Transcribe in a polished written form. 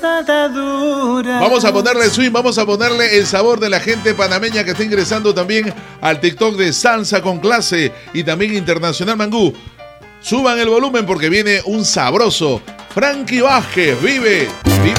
Vamos a ponerle swing, vamos a ponerle el sabor de la gente panameña que está ingresando también al TikTok de Salsa con Clase y también Internacional Mangú. Suban el volumen porque viene un sabroso. Frankie Vázquez, vive